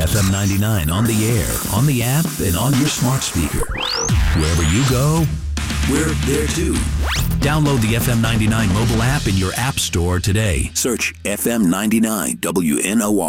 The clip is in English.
FM 99 on the air, on the app, and on your smart speaker. Wherever you go, we're there too. Download the FM 99 mobile app in your app store today. Search FM 99 WNOR.